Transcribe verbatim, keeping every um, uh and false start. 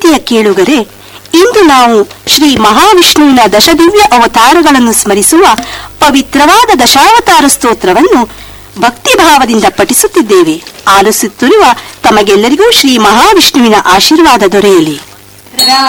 ಪ್ರೀತಿಯ ಕೇಳುಗರೆ, ಇಂದು ನಾವು ಶ್ರೀ ಮಹಾವಿಷ್ಣುವಿನ ದಶದಿವ್ಯ ಅವತಾರಗಳನ್ನು ಸ್ಮರಿಸುವ ಪವಿತ್ರವಾದ ದಶಾವತಾರ ಸ್ತೋತ್ರವನ್ನು ಭಕ್ತಿಭಾವದಿಂದ ಪಠಿಸುತ್ತಿದ್ದೇವೆ. ಆಲಿಸುತ್ತಿರುವ ತಮಗೆಲ್ಲರಿಗೂ ಶ್ರೀ ಮಹಾವಿಷ್ಣುವಿನ ಆಶೀರ್ವಾದ ದೊರೆಯಲಿ.